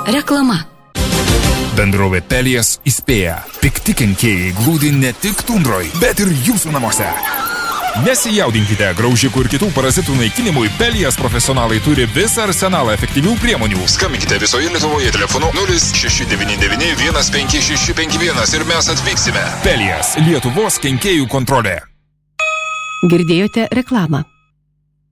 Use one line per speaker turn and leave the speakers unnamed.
Reklama.
Bendrovė Pelijas įspėja. Pikti kenkėjai glūdi ne tik tundroj, bet ir jūsų namuose. Nesijaudinkite, graužikų ir kitų parazitų naikinimui Pelijas profesionalai turi visą arsenalą efektyvių priemonių. Skambinkite visoje Lietuvoje telefonu 0699 15651 ir mes atvyksime. Pelijas, Lietuvos kenkėjų kontrolė.
Girdėjote reklamą.